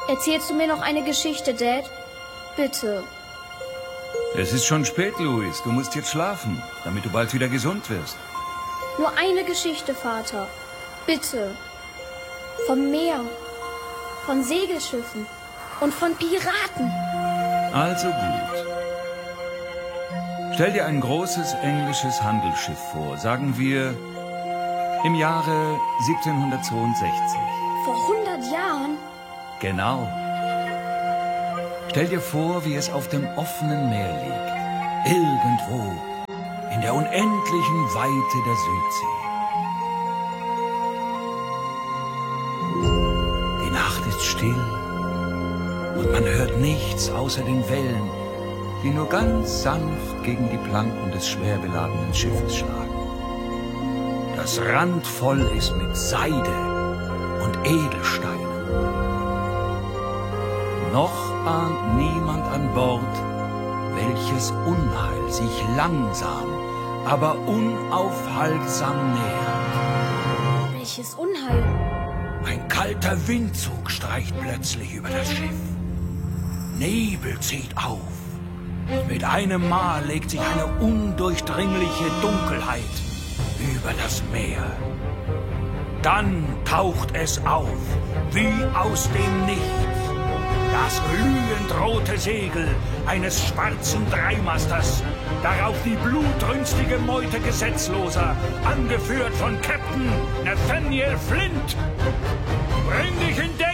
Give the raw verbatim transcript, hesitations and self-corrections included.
Erzählst du mir noch eine Geschichte, Dad? Bitte. Es ist schon spät, Louis. Du musst jetzt schlafen, damit du bald wieder gesund wirst. Nur eine Geschichte, Vater. Bitte. Vom Meer, von Segelschiffen und von Piraten. Also gut. Stell dir ein großes englisches Handelsschiff vor, sagen wir im Jahre siebzehnhundertzweiundsechzig. Vor hundert Jahren? Genau. Stell dir vor, wie es auf dem offenen Meer liegt. Irgendwo in der unendlichen Weite der Südsee. Die Nacht ist still und man hört nichts außer den Wellen, die nur ganz sanft gegen die Planken des schwer beladenen Schiffes schlagen. Das Rand voll ist mit Seide und Edelsteinen. Noch ahnt niemand an Bord, welches Unheil sich langsam, aber unaufhaltsam nähert. Welches Unheil? Ein kalter Windzug streicht plötzlich über das Schiff. Nebel zieht auf. Mit einem Mal legt sich eine undurchdringliche Dunkelheit über das Meer. Dann taucht es auf, wie aus dem Nichts. Das glühend rote Segel eines schwarzen Dreimasters, darauf die blutrünstige Meute Gesetzloser, angeführt von Captain Nathaniel Flint. Bring dich in Deckung!